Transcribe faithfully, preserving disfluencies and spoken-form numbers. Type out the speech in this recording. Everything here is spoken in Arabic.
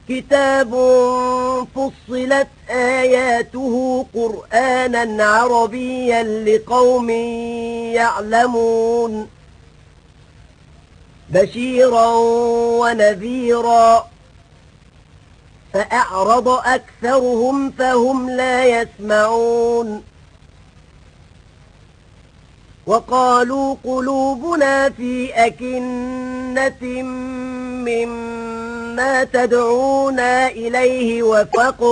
كتاب فصلت آياته قرآنا عربيا لقوم يعلمون بشيرا ونذيرا فأعرض أكثرهم فهم لا يسمعون وقالوا قلوبنا في أكنة مما تدعونا إليه وفقر